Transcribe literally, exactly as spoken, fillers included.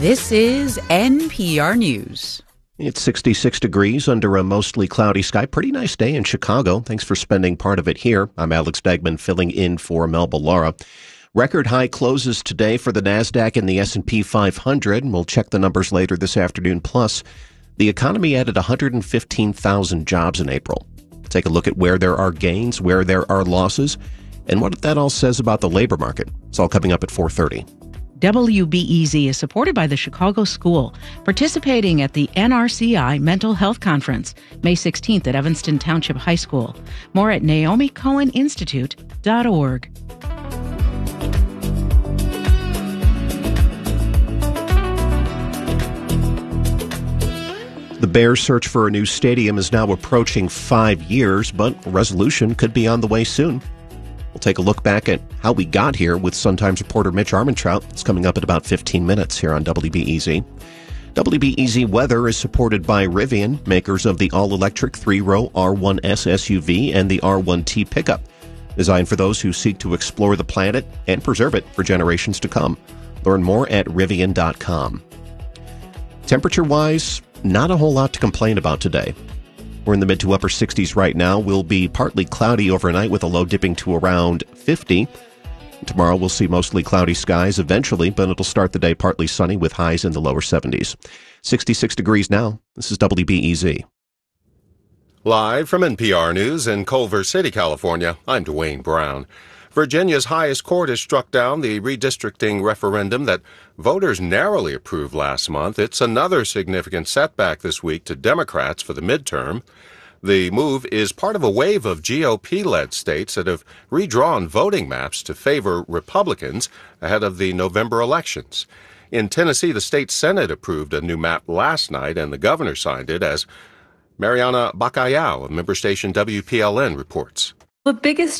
This is N P R News. It's sixty-six degrees under a mostly cloudy sky. Pretty nice day in Chicago. Thanks for spending part of it here. I'm Alex Degman filling in for Melba Lara. Record high closes today for the NASDAQ and the S and P five hundred. And we'll check the numbers later this afternoon. Plus, the economy added one hundred fifteen thousand jobs in April. Take a look at where there are gains, where there are losses, and what that all says about the labor market. It's all coming up at four thirty. W B E Z is supported by the Chicago School, participating at the N R C I Mental Health Conference, May sixteenth at Evanston Township High School. More at naomi cohen institute dot org. The Bears' search for a new stadium is now approaching five years, but a resolution could be on the way soon. We'll take a look back at how we got here with Sun-Times reporter Mitch Armentrout. It's coming up in about fifteen minutes here on W B E Z. W B E Z weather is supported by Rivian, makers of the all-electric three-row R one S S U V and the R one T pickup, designed for those who seek to explore the planet and preserve it for generations to come. Learn more at rivian dot com. Temperature-wise, not a whole lot to complain about today. We're in the mid to upper sixties right now. We'll be partly cloudy overnight with a low dipping to around fifty. Tomorrow we'll see mostly cloudy skies eventually, but it'll start the day partly sunny with highs in the lower seventies. sixty-six degrees now. This is W B E Z. Live from N P R News in Culver City, California, I'm Dwayne Brown. Virginia's highest court has struck down the redistricting referendum that voters narrowly approved last month. It's another significant setback this week to Democrats for the midterm. The move is part of a wave of G O P-led states that have redrawn voting maps to favor Republicans ahead of the November elections. In Tennessee, the state Senate approved a new map last night, and the governor signed it, as Mariana Bacallao of member station W P L N reports. The biggest